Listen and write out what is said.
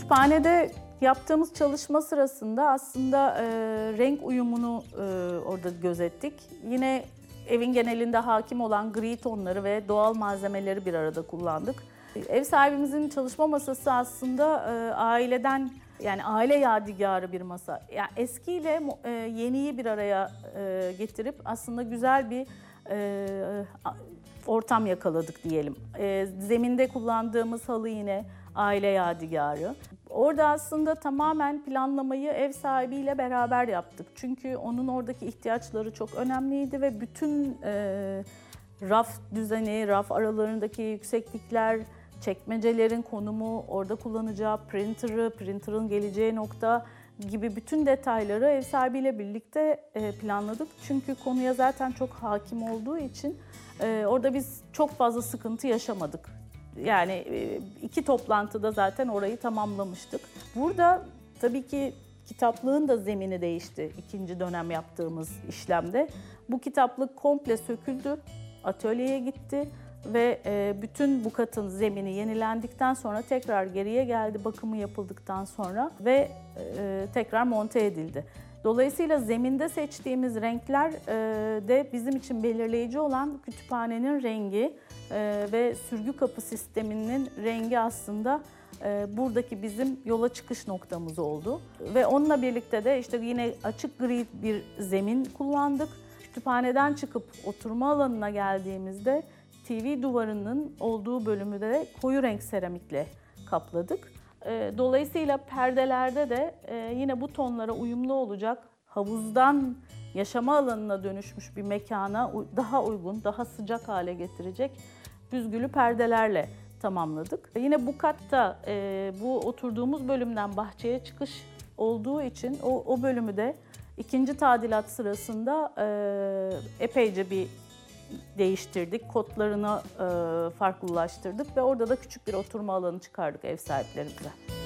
Kütüphanede yaptığımız çalışma sırasında aslında renk uyumunu orada gözettik. Yine evin genelinde hakim olan gri tonları ve doğal malzemeleri bir arada kullandık. Ev sahibimizin çalışma masası aslında aileden, yani aile yadigarı bir masa. Yani eskiyle yeniyi bir araya getirip aslında güzel bir ortam yakaladık diyelim. Zeminde kullandığımız halı yine aile yadigarı. Orada aslında tamamen planlamayı ev sahibiyle beraber yaptık. Çünkü onun oradaki ihtiyaçları çok önemliydi ve bütün raf düzeni, raf aralarındaki yükseklikler, çekmecelerin konumu, orada kullanacağı printer'ın geleceği nokta gibi bütün detayları ev sahibiyle birlikte planladık. Çünkü konuya zaten çok hakim olduğu için orada biz çok fazla sıkıntı yaşamadık. Yani 2 toplantıda zaten orayı tamamlamıştık. Burada tabii ki kitaplığın da zemini değişti ikinci dönem yaptığımız işlemde. Bu kitaplık komple söküldü, atölyeye gitti ve bütün bu katın zemini yenilendikten sonra tekrar geriye geldi, bakımı yapıldıktan sonra ve tekrar monte edildi. Dolayısıyla zeminde seçtiğimiz renkler de bizim için belirleyici olan kütüphanenin rengi ve sürgü kapı sisteminin rengi aslında buradaki bizim yola çıkış noktamız oldu. Ve onunla birlikte de işte yine açık gri bir zemin kullandık. Kütüphaneden çıkıp oturma alanına geldiğimizde TV duvarının olduğu bölümü de koyu renk seramikle kapladık. Dolayısıyla perdelerde de yine bu tonlara uyumlu olacak, havuzdan yaşama alanına dönüşmüş bir mekana daha uygun, daha sıcak hale getirecek büzgülü perdelerle tamamladık. Yine bu katta bu oturduğumuz bölümden bahçeye çıkış olduğu için o bölümü de ikinci tadilat sırasında epeyce bir değiştirdik, kodlarını farklılaştırdık ve orada da küçük bir oturma alanı çıkardık ev sahiplerimize.